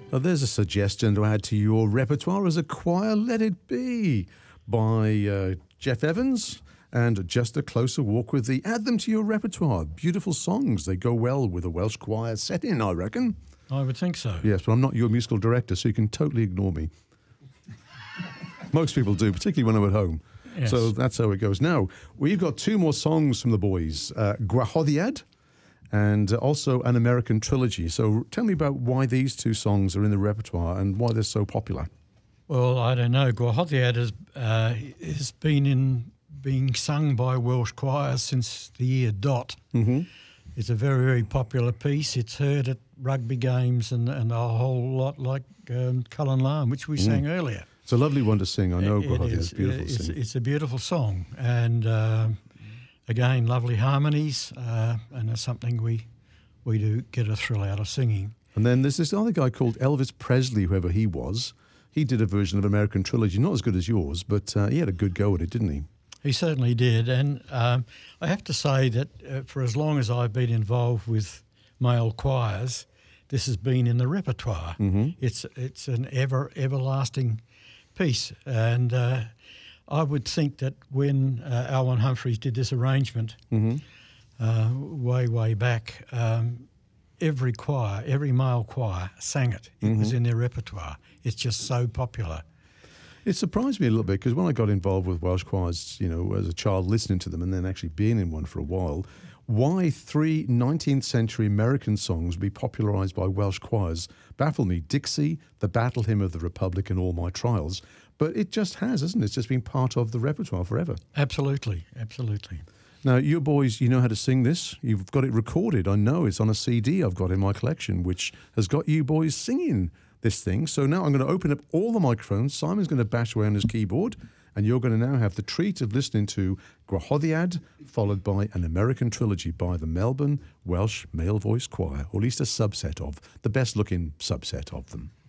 There's a suggestion to add to your repertoire as a choir. Let It Be by Jeff Evans and Just a Closer Walk with Thee. Add them to your repertoire. Beautiful songs. They go well with a Welsh choir setting, I reckon. I would think so. Yes, but I'm not your musical director, so you can totally ignore me. Most people do, particularly when I'm at home. Yes. So that's how it goes. Now, we've got two more songs from the boys, Gwahoddiad and also an American trilogy. So tell me about why these two songs are in the repertoire and why they're so popular. Well, I don't know. Gwahoddiad has been being sung by Welsh choirs since the year dot. Mm-hmm. It's a very, very popular piece. It's heard at rugby games and a whole lot like Cullen Lamb, which we sang earlier. It's a lovely one to sing. I know Gwahoddiad is beautiful to sing. It's a beautiful song. And again, lovely harmonies, and it's something we do get a thrill out of singing. And then there's this other guy called Elvis Presley, whoever he was. He did a version of American Trilogy, not as good as yours, but he had a good go at it, didn't he? He certainly did. And I have to say that for as long as I've been involved with male choirs, this has been in the repertoire. Mm-hmm. It's an everlasting piece. And I would think that when Alwyn Humphreys did this arrangement way back, every choir, every male choir sang it. It was in their repertoire. It's just so popular. It surprised me a little bit because when I got involved with Welsh choirs, you know, as a child listening to them and then actually being in one for a while, why 3 19th century American songs would be popularised by Welsh choirs baffled me. Dixie, the Battle Hymn of the Republic and All My Trials. But it just has, hasn't it? It's just been part of the repertoire forever. Absolutely, absolutely. Now, you boys, you know how to sing this. You've got it recorded. I know it's on a CD I've got in my collection, which has got you boys singing this thing. So now I'm going to open up all the microphones. Simon's going to bash away on his keyboard, and you're going to now have the treat of listening to Gwahoddiad, followed by an American Trilogy by the Melbourne Welsh Male Voice Choir, or at least a subset of, the best-looking subset of them.